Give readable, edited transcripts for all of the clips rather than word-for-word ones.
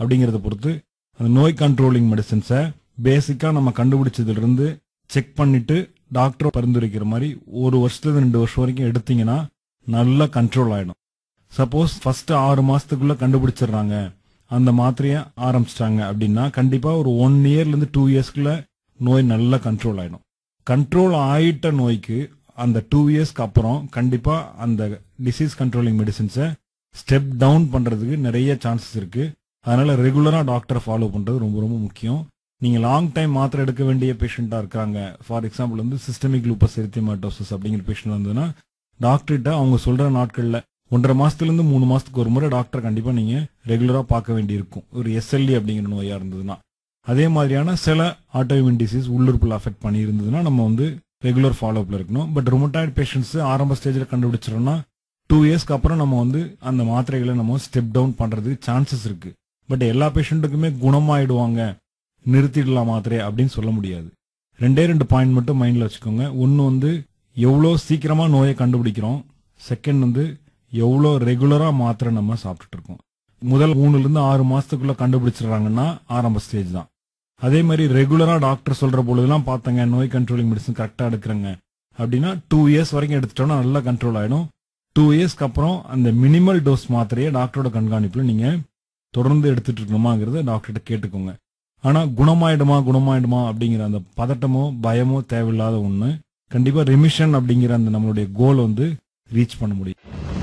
அப்படிங்கறத பொறுத்து அந்த நோய் கண்ட்ரோலிங் மெடிசன்ஸை பேசிக்கா நம்ம கண்டுபிடிச்சதுல இருந்து செக் பண்ணிட்டு டாக்டர் பரிந்துரைக்கிற மாதிரி 1 வருஷத்துல 2 வருஷம் வரைக்கும் எடுத்தீங்கன்னா நல்லா கண்ட்ரோல் ஆயிடும். சப்போஸ் ஃபர்ஸ்ட் 6 மாசத்துக்குள்ள கண்டுபிடிச்சிடுறாங்க, அந்த மாத்திரைய ஆரம்பிச்சிட்டாங்க அப்படின்னா கண்டிப்பா ஒரு 1 இயர்ல இருந்து 2 இயர்ஸ்க்குள்ள நோய் நல்லா கண்ட்ரோல் ஆயிடும். கண்ட்ரோல் ஆயிட்ட நோய்க்கு அந்த 2 இயர்ஸ்க்கு அப்புறம் கண்டிப்பா அந்த டிசீஸ் கண்ட்ரோலிங் மெடிசின்ஸை ஸ்டெப் டவுன் பண்றதுக்கு நிறைய சான்சஸ் இருக்கு. அதனால ரெகுலரா டாக்டரை ஃபாலோ பண்றது ரொம்ப ரொம்ப முக்கியம். நீங்க லாங் டைம் மாத்திரை எடுக்க வேண்டிய பேஷண்டா இருக்காங்க, ஃபார் எக்ஸாம்பிள் வந்து சிஸ்டமிக் லூப்பஸ் எரித்தெமட்டோசிஸ் அப்படிங்கிற பேஷண்ட் வந்ததுன்னா டாக்டர்கிட்ட அவங்க சொல்ற நாட்கள்ல 1.5 மாசத்துல இருந்து 3 மாசத்துக்கு ஒரு முறை டாக்டர் கண்டிப்பா நீங்க ரெகுலரா பார்க்க வேண்டி இருக்கும், ஒரு SLE அப்படிங்கிற நோயா இருந்ததுன்னா. அதே மாதிரியான சில ஆட்டோஇம்யூன் டிசீஸ் உள்ளுறுப்புல அஃபெக்ட் பண்ணி இருந்ததுன்னா நம்ம வந்து ரெகுலர் ஃபாலோஅப்ல இருக்கணும். பட் ருமட்டாய்டு பேஷண்ட்ஸ் ஆரம்ப ஸ்டேஜ்ல கண்டுபிடிச்சிடோம்னா 2 இயர்ஸ்க்கு அப்புறம் நம்ம வந்து அந்த மாத்திரைகளை நம்ம ஸ்டெப் டவுன் பண்றதுக்கு சான்சஸ் இருக்கு. பட் எல்லா பேஷண்ட்டுக்குமே குணமாயிடுவாங்க, நிறுத்திடலாம் மாத்திரை அப்படின்னு சொல்ல முடியாது. 2 பாயிண்ட் மட்டும் மைண்ட்ல வச்சுக்கோங்க. ஒன்னு வந்து எவ்வளோ சீக்கிரமா நோயை கண்டுபிடிக்கிறோம், செகண்ட் வந்து எவ்வளோ ரெகுலரா மாத்திரை நம்ம சாப்பிட்டுட்டு இருக்கோம். முதல் 3 இருந்து 6 மாசத்துக்குள்ள கண்டுபிடிச்சிடறாங்கன்னா ஆரம்ப ஸ்டேஜ் தான். அதே மாதிரி ரெகுலரா டாக்டர் சொல்ற பொழுதுலாம் பார்த்தங்க நோய் கண்ட்ரோலிங் மெடிசன் கரெக்டா எடுக்கிறங்க அப்படின்னா 2 இயர்ஸ் வரைக்கும் எடுத்துட்டோம்னா நல்லா கண்ட்ரோல் ஆயிடும். 2 இயர்ஸ்க்கு அப்புறம் அந்த மினிமல் டோஸ் மாத்திரையை டாக்டரோட கண்காணிப்புல நீங்க தொடர்ந்து எடுத்துட்டு இருக்கணுமாங்கிறத டாக்டர்கிட்ட கேட்டுக்கோங்க. ஆனா குணமாயிடுமா அப்படிங்கிற அந்த பதட்டமோ பயமோ தேவையில்லாத ஒண்ணு. கண்டிப்பா ரிமிஷன் அப்படிங்கிற அந்த நம்மளுடைய கோல் வந்து ரீச் பண்ண முடியும்.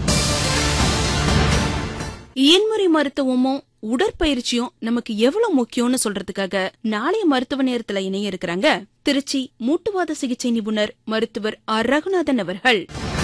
இயன்முறை மருத்துவமும் உடற்பயிற்சியும் நமக்கு எவ்வளவு முக்கியம்னு சொல்றதுக்காக நாளைய மருத்துவ நேரத்துல இணைய இருக்கிறாங்க திருச்சி மூட்டுவாத சிகிச்சை நிபுணர் மருத்துவர் ஆர். ரகுநாதன் அவர்கள்.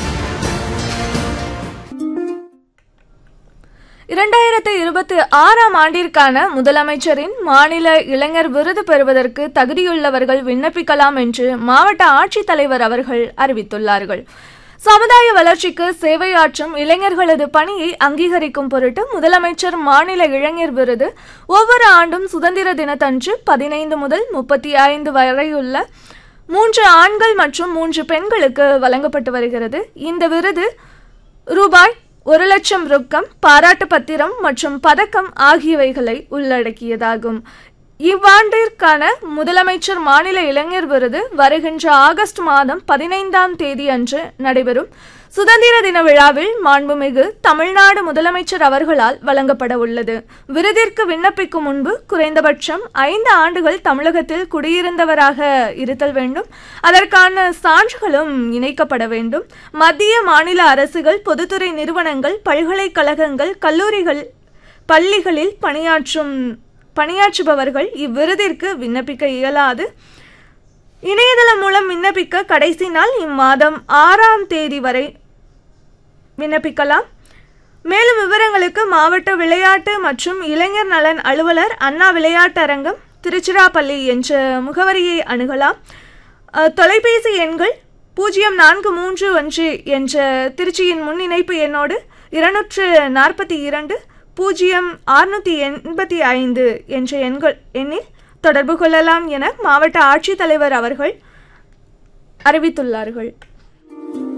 2026ஆம் ஆண்டிற்கான முதலமைச்சரின் மாநில இளைஞர் விருது பெறுவதற்கு தகுதியுள்ளவர்கள் விண்ணப்பிக்கலாம் என்று மாவட்ட ஆட்சித்தலைவர் அவர்கள் அறிவித்துள்ளார்கள். சமுதாய வளர்ச்சிக்கு சேவையாற்றும் இளைஞர்களது பணியை அங்கீகரிக்கும் பொருட்டு முதலமைச்சர் மாநில இளைஞர் விருது ஒவ்வொரு ஆண்டும் சுதந்திர தினத்தன்று 15 முதல் 35 வரையுள்ள 3 ஆண்கள் மற்றும் 3 பெண்களுக்கு வழங்கப்பட்டு வருகிறது. இந்த விருது ரூபாய் 1,00,000 ரொக்கம், பாராட்டு பத்திரம் மற்றும் பதக்கம் ஆகியவைகளை உள்ளடக்கியதாகும். இவ்வாண்டிற்கான முதலமைச்சர் மாநில இளைஞர் விருது வருகின்ற ஆகஸ்ட் மாதம் 15ஆம் தேதி அன்று நடைபெறும் சுதந்திர தின விழாவில் மாண்புமிகு தமிழ்நாடு முதலமைச்சர் அவர்களால் வழங்கப்பட உள்ளது. விருதிற்கு விண்ணப்பிக்கும் முன்பு குறைந்தபட்சம் 5 ஆண்டுகள் தமிழகத்தில் குடியிருந்தவராக இருத்தல் வேண்டும். அதற்கான சான்றுகளும் இணைக்கப்பட வேண்டும். மத்திய மாநில அரசுகள், பொதுத்துறை நிறுவனங்கள், பல்கலைக்கழகங்கள், கல்லூரிகள், பள்ளிகளில் பணியாற்றுபவர்கள் இவ்விருதிற்கு விண்ணப்பிக்க இயலாது. இணையதளம் மூலம் விண்ணப்பிக்க கடைசி நாள் இம்மாதம் 6ஆம் தேதி வரை விண்ணப்பிக்கலாம். மேலும் விவரங்களுக்கு மாவட்ட விளையாட்டு மற்றும் இளைஞர் நலன் அலுவலர், அண்ணா விளையாட்டரங்கம், திருச்சிராப்பள்ளி என்ற முகவரியை அணுகலாம். தொலைபேசி எண்கள் 0431 என்ற திருச்சியின் முன் இணைப்பு எண்ணோடு 242 0685 என்ற எண்ணில் தொடர்பு கொள்ளலாம் என மாவட்ட ஆட்சித்தலைவர் அவர்கள் அறிவித்துள்ளார்கள்.